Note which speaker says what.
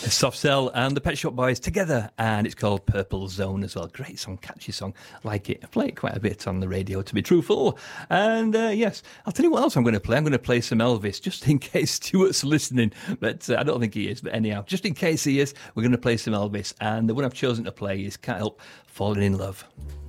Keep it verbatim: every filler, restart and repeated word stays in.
Speaker 1: Soft Cell and the Pet Shop Boys together, and it's called Purple Zone as well. Great song, catchy song, like it. I play it quite a bit on the radio, to be truthful. And uh, yes, I'll tell you what else I'm going to play. I'm going to play some Elvis, just in case Stuart's listening, but uh, I don't think he is. But anyhow, just in case he is, we're going to play some Elvis, and the one I've chosen to play is Can't Help Falling in Love.